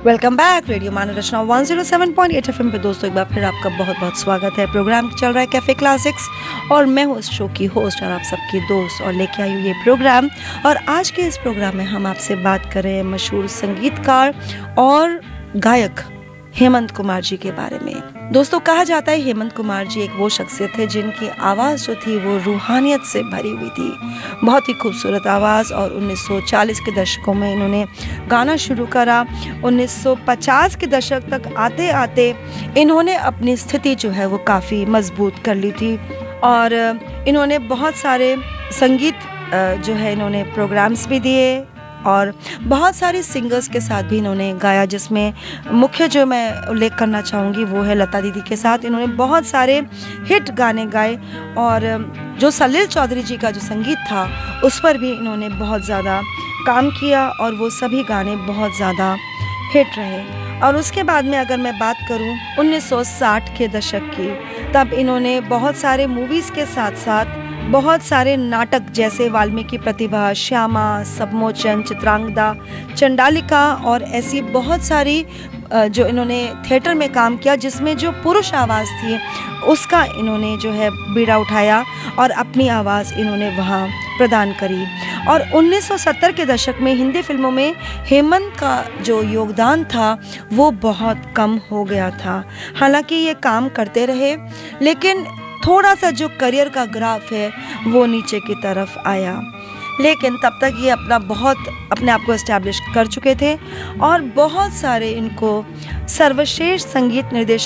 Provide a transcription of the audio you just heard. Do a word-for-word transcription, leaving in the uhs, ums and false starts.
Welcome back radio मानव रचना one zero seven point eight FM पे। दोस्तों एक बार फिर आपका बहुत बहुत स्वागत है। प्रोग्राम चल रहा है कैफ़े क्लासिक्स और मैं हूँ इस शो की होस्ट और आप सबकी दोस्त और लेके आई हूँ ये प्रोग्राम। और आज के इस प्रोग्राम में हम आपसे बात करें मशहूर संगीतकार और गायक हेमंत कुमार जी के बारे में। दोस्तों कहा जाता है हेमंत कुमार जी एक वो शख्सियत है जिनकी आवाज़ जो थी वो रूहानियत से भरी हुई थी। बहुत ही खूबसूरत आवाज़। और उन्नीस सौ चालीस के दशकों में इन्होंने गाना शुरू करा। उन्नीस सौ पचास के दशक तक आते आते इन्होंने अपनी स्थिति जो है वो काफ़ी मजबूत कर ली थी। और इन्होंने बहुत सारे संगीत जो है इन्होंने प्रोग्राम्स भी दिए और बहुत सारे सिंगर्स के साथ भी इन्होंने गाया, जिसमें मुख्य जो मैं उल्लेख करना चाहूँगी वो है लता दीदी के साथ। इन्होंने बहुत सारे हिट गाने गाए और जो सलील चौधरी जी का जो संगीत था उस पर भी इन्होंने बहुत ज़्यादा काम किया और वो सभी गाने बहुत ज़्यादा हिट रहे। और उसके बाद में अगर मैं बात करूं उन्नीस सौ साठ के दशक की, तब इन्होंने बहुत सारे मूवीज़ के साथ साथ बहुत सारे नाटक जैसे वाल्मीकि प्रतिभा, श्यामा, सबमोचन, चित्रांगदा, चंडालिका और ऐसी बहुत सारी जो इन्होंने थिएटर में काम किया जिसमें जो पुरुष आवाज़ थी उसका इन्होंने जो है बीड़ा उठाया और अपनी आवाज़ इन्होंने वहाँ प्रदान करी। और उन्नीस सौ सत्तर के दशक में हिंदी फिल्मों में हेमंत का जो योगदान था वो बहुत कम हो गया था। हालांकि ये काम करते रहे लेकिन थोड़ा सा जो करियर का ग्राफ है वो नीचे की तरफ आया, लेकिन तब तक ये अपना बहुत अपने आप को एस्टैब्लिश कर चुके थे और बहुत सारे इनको सर्वश्रेष्ठ संगीत निर्देशक